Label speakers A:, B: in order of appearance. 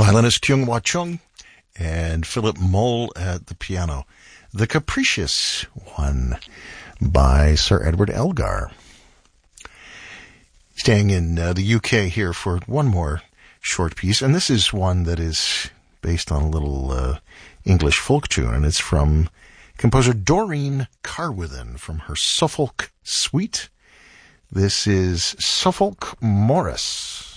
A: Violinist Kyung Wha Chung and Philip Mole at the piano. The Capricious One by Sir Edward Elgar. Staying in the UK here for one more short piece, and this is one that is based on a little English folk tune, and it's from composer Doreen Carwithen from her Suffolk Suite. This is Suffolk Morris.